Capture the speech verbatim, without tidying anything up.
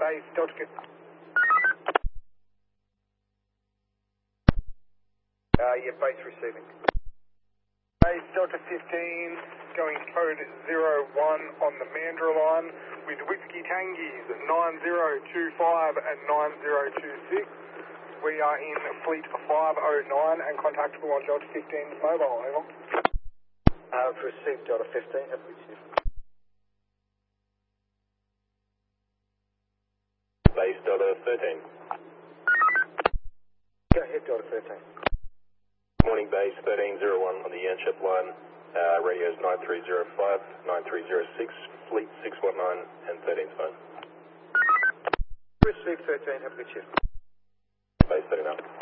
base Delta fifteen. Uh, yeah, base receiving. Base Delta fifteen, going code zero one on the Mandra line with Whiskey Tangies nine zero two five and nine zero two six. We are in fleet five oh nine and contactable on Delta fifteen's mobile, over. Uh, received Delta fifteen, have we received? Base Delta thirteen. Go ahead, Delta thirteen. Morning, base thirteen zero one on the Yanchep line. Uh, radios nine three zero five, nine three zero six, fleet six one nine, and thirteen's phone. Received thirteen, have a good shift. Base thirty-nine.